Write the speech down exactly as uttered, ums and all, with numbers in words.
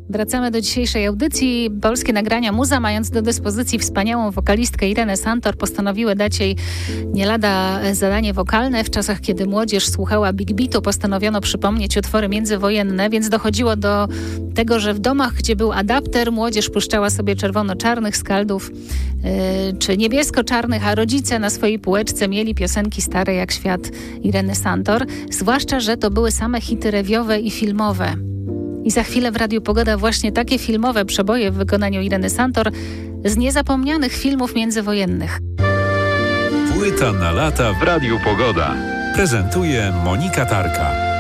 Wracamy do dzisiejszej audycji. Polskie Nagrania Muza, mając do dyspozycji wspaniałą wokalistkę Irenę Santor, postanowiły dać jej nie lada zadanie wokalne. W czasach, kiedy młodzież słuchała Big Beatu, postanowiono przypomnieć utwory międzywojenne, więc dochodziło do tego, że w domach, gdzie był adapter, młodzież puszczała sobie czerwono-czarnych skaldów yy, czy niebiesko-czarnych, a rodzice na swojej półeczce mieli piosenki stare jak świat Ireny Santor. Zwłaszcza, że to były same hity rewiowe i filmowe. I za chwilę w Radiu Pogoda właśnie takie filmowe przeboje w wykonaniu Ireny Santor z niezapomnianych filmów międzywojennych. Płyta na lata w Radiu Pogoda. Prezentuje Monika Tarka.